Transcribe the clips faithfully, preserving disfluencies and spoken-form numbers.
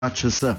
часа.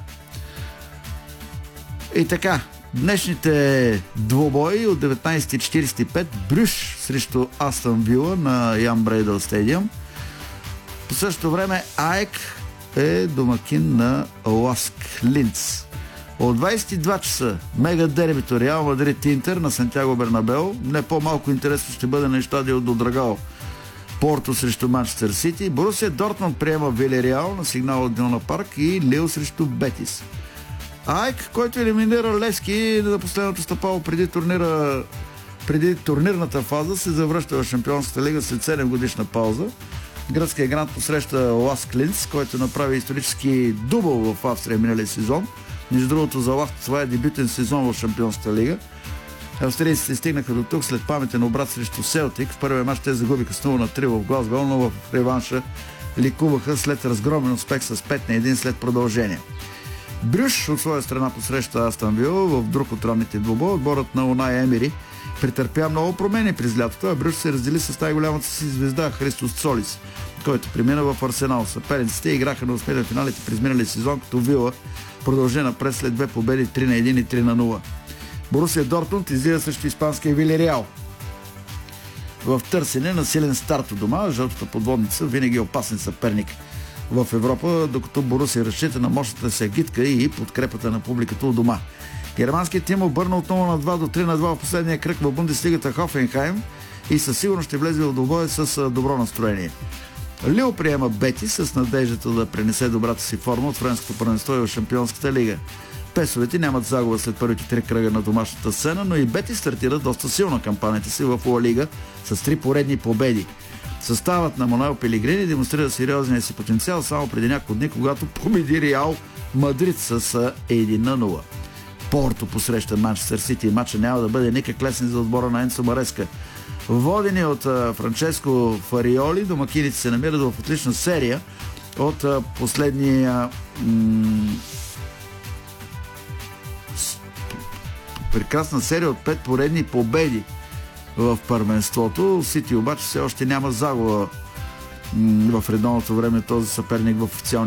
И така, днешните двубои от деветнайсет и четирийсет и пет Брюж срещу Астън Вила на Ян Брейдъл стадиум. По същото време АЕК е домакин на Ласк Линц. От двайсет и два часа мега дербито Реал Мадрид Интер на Сантьяго Бернабео. Не по-малко интересно ще бъде на стадион до Драгал Порто срещу Манчестър Сити. Борусия Дортмунд приема Вилереал на сигнал от Дилна Парк и Лил срещу Бетис. АЕК, който елиминира Левски на последното стъпало преди турнира, преди турнирната фаза, се завръща в Шампионската лига след седем годишна пауза. Гръцкият грант посреща Ласк Линц, който направи исторически дубъл в Австрия миналия сезон. Между другото, за Ласк това е дебютен сезон в Шампионската лига. Австрийците стигнаха до тук след паметен обрат срещу Селтик. В първия мач те загубиха с нула на три в Глазгол, но в реванша ликуваха след разгромен успех с пет на един след продължение. Брюж от своя страна посреща Астън Вила в друг от ранните двубои. Отборът на Унай Емери претърпя много промени през лятото, а Брюж се раздели с най-голямата си звезда Христос Цолис, който премина в Арсенал. Съперниците играха на осмели финалите през миналия сезон, като Вила продължи напред след две победи три на един и три на нула. Борусия Дортмунд излиза срещу испанския Вилереал. В търсене на силен старт от дома, жълтата подводница винаги е опасен съперник в Европа, докато Борусия разчита на мощната си агитка и подкрепата на публиката у дома. Германският тим обърна от нула на два до три на два в последния кръг в Бундеслигата Хофенхайм и със сигурност ще влезе в двубоя с добро настроение. Лил приема Бетис с надеждата да пренесе добрата си форма от френското първенство и в Шампионската лига. Песовете нямат загуба след първите три кръга на домашната сцена, но и Бетис стартира доста силна кампанията си в Ла Лига с три поредни победи. Съставът на Мануел Пелигрини демонстрира сериозния си потенциал само преди няколко дни, когато победи Реал Мадрид с един на нула. Порто посреща Манчестър Сити и матча няма да бъде никак лесен за отбора на Енцо Мареска. Водени от Франческо Фариоли, домакините се намират в отлична серия от последния м- прекрасна серия от пет поредни победи в първенството. Сити обаче все още няма загуба в редовното време този съперник в официалния